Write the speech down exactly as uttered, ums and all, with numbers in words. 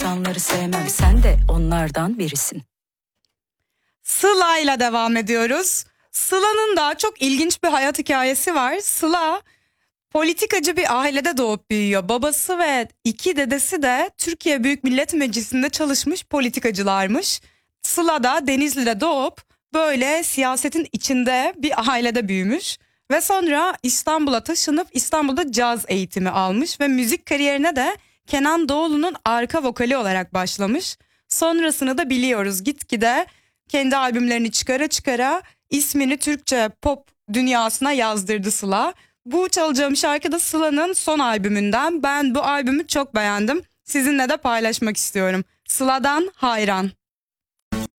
insanları sevmem, sen de onlardan birisin. Sıla'yla devam ediyoruz. Sıla'nın da çok ilginç bir hayat hikayesi var. Sıla politikacı bir ailede doğup büyüyor. Babası ve iki dedesi de Türkiye Büyük Millet Meclisi'nde çalışmış politikacılarmış. Sıla da Denizli'de doğup böyle siyasetin içinde bir ailede büyümüş. Ve sonra İstanbul'a taşınıp İstanbul'da caz eğitimi almış ve müzik kariyerine de Kenan Doğulu'nun arka vokali olarak başlamış. Sonrasını da biliyoruz, gitgide kendi albümlerini çıkara çıkara ismini Türkçe pop dünyasına yazdırdı Sıla. Bu çalacağım şarkı da Sıla'nın son albümünden. Ben bu albümü çok beğendim. Sizinle de paylaşmak istiyorum. Sıla'dan Hayran.